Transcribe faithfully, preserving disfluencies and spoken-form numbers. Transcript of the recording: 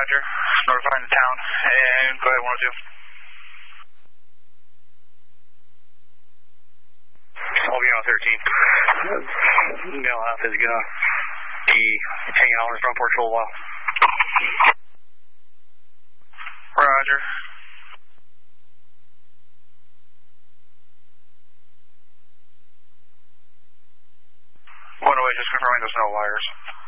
Roger. Notifying the town. And go ahead, one oh two. I'll be on thirteen. Mail out is gonna be hanging out on his front porch for a while. Roger. one oh eight, just confirming there's no wires.